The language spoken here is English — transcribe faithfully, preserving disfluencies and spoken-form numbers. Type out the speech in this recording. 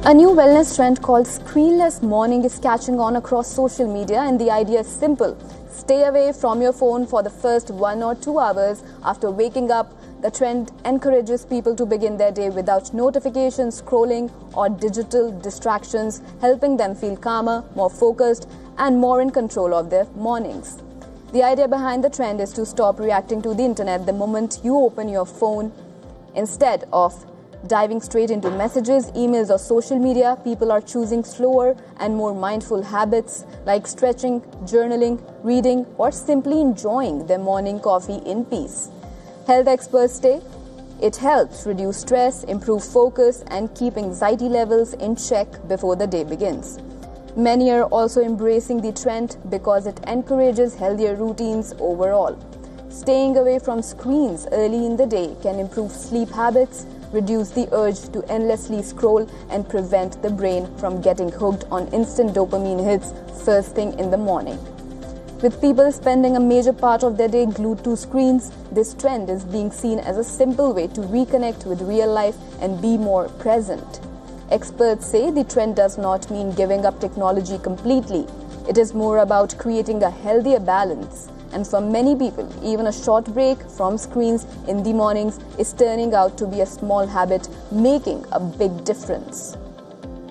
A new wellness trend called screenless morning is catching on across social media, and the idea is simple. Stay away from your phone for the first one or two hours after waking up. The trend encourages people to begin their day without notifications, scrolling, or digital distractions, helping them feel calmer, more focused, and more in control of their mornings. The idea behind the trend is to stop reacting to the internet the moment you open your phone. Instead of diving straight into messages, emails, or social media, people are choosing slower and more mindful habits like stretching, journaling, reading, or simply enjoying their morning coffee in peace. Health experts say it helps reduce stress, improve focus, and keep anxiety levels in check before the day begins. Many are also embracing the trend because it encourages healthier routines overall. Staying away from screens early in the day can improve sleep habits, reduce the urge to endlessly scroll, and prevent the brain from getting hooked on instant dopamine hits first thing in the morning. With people spending a major part of their day glued to screens, this trend is being seen as a simple way to reconnect with real life and be more present. Experts say the trend does not mean giving up technology completely. It is more about creating a healthier balance. And for many people, even a short break from screens in the mornings is turning out to be a small habit, making a big difference.